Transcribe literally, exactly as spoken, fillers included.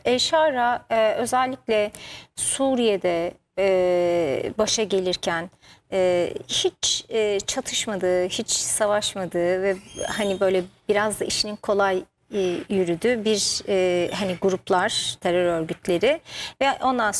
El-Şara e, özellikle Suriye'de e, başa gelirken e, hiç e, çatışmadığı, hiç savaşmadığı ve hani böyle biraz da işinin kolay e, yürüdüğü bir e, hani gruplar, terör örgütleri ve ondan